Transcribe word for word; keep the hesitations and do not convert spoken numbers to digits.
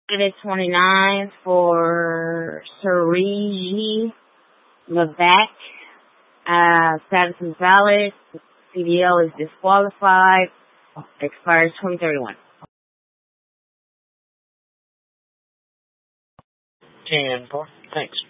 Exhibit twenty-nine for Serigi Levac. Uh, status is valid. C D L is disqualified. Expires twenty thirty-one. ten four. Thanks.